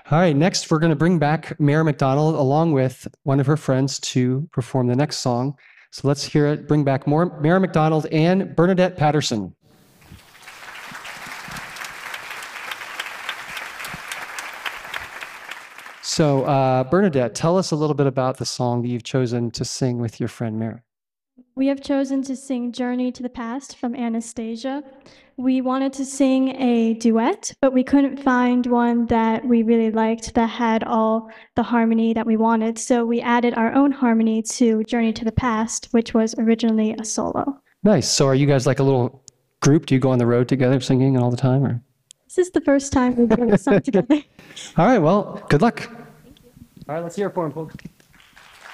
All right, next we're going to bring back Mary McDonald along with one of her friends to perform the next song. So let's hear it. Bring back more Mary McDonald and Bernadette Patterson. So Bernadette, tell us a little bit about the song that you've chosen to sing with your friend Mary. We have chosen to sing Journey to the Past from Anastasia. We wanted to sing a duet, but we couldn't find one that we really liked that had all the harmony that we wanted. So we added our own harmony to Journey to the Past, which was originally a solo. Nice. So are you guys like a little group? Do you go on the road together singing all the time? Or? This is the first time we've ever sung together. All right, well, good luck. All right, let's hear it for him, folks.